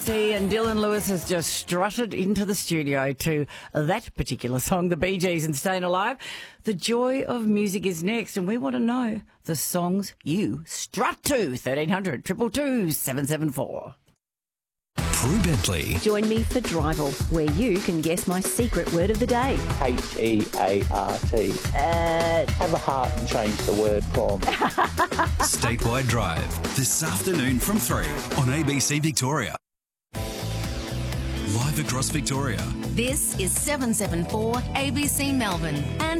and Dylan Lewis has just strutted into the studio to that particular song, the Bee Gees and Staying Alive. The joy of music is next, and we want to know the songs you strut to. 1300 222 774. Prue Bentley. Join me for Drivel, where you can guess my secret word of the day. H-E-A-R-T. Have a heart and change the word from. Statewide Drive, this afternoon from 3 on ABC Victoria. Live across Victoria. This is 774 ABC Melbourne and